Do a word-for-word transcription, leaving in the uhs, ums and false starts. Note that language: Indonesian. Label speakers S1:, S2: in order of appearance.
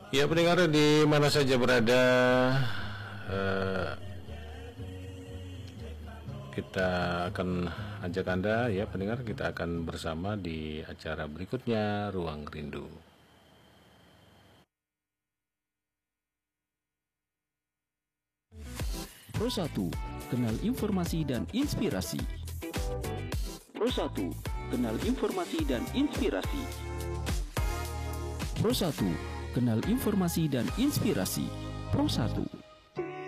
S1: Ya pendengar di mana saja berada, eh, kita akan ajak Anda ya pendengar, kita akan bersama di acara berikutnya Ruang Rindu.
S2: Pro satu, kenal informasi dan inspirasi. Pro satu, kenal informasi dan inspirasi. Pro satu, kenal informasi dan inspirasi. Pro satu.